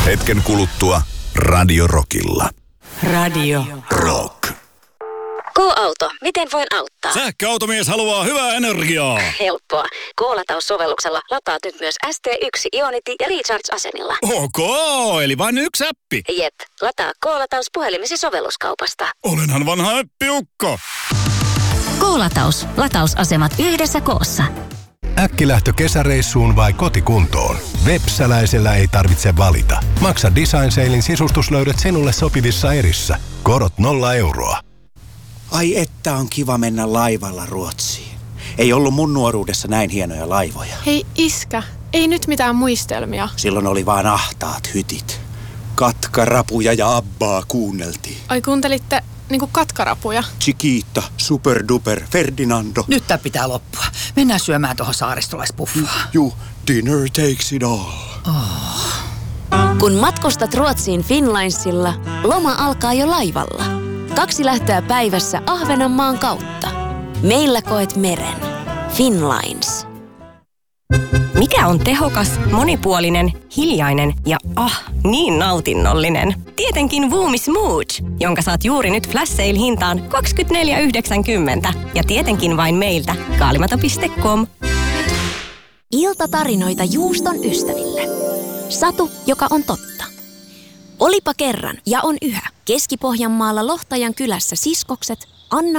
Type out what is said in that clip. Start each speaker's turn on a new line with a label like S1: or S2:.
S1: Hetken kuluttua Radio Rockilla.
S2: Radio
S1: Rock.
S3: K-auto, miten voin auttaa?
S4: Sähköautomies haluaa hyvää energiaa.
S3: Helppoa. K-lataussovelluksella lataat nyt myös ST1 Ionity ja Recharge-asemilla.
S4: Ok, eli vain yksi appi.
S3: Jep, lataa K-lataus puhelimesi sovelluskaupasta.
S4: Olenhan vanha äppiukko.
S5: K-lataus. Latausasemat yhdessä koossa.
S6: Äkkilähtö kesäreissuun vai kotikuntoon? Vepsäläisellä ei tarvitse valita. Maksa Design Salein sisustuslöydöt sinulle sopivissa erissä. Korot 0 euroa.
S7: Ai että on kiva mennä laivalla Ruotsiin. Ei ollut mun nuoruudessa näin hienoja laivoja.
S8: Hei iskä, ei nyt mitään muistelmia.
S7: Silloin oli vaan ahtaat hytit. Katkarapuja ja Abbaa kuunneltiin.
S8: Ai kuuntelitte niinku katkarapuja?
S7: Chiquita, Superduper, Ferdinando.
S2: Nyt tää pitää loppua. Mennään syömään tuohon saaristolaispuffaan.
S7: Dinner takes it all.
S3: Kun matkustat Ruotsiin Finnlinesilla, loma alkaa jo laivalla. 2 lähtöä päivässä Ahvenanmaan kautta. Meillä koet meren. Finnlines.
S9: Mikä on tehokas, monipuolinen, hiljainen ja niin nautinnollinen? Tietenkin Voomi Smooth, jonka saat juuri nyt Flash Sale-hintaan 24,90. Ja tietenkin vain meiltä, kaalimato.com.
S3: Iltatarinoita juuston ystäville. Satu, joka on totta. Olipa kerran ja on yhä Keski-Pohjanmaalla Lohtajan kylässä siskokset Anna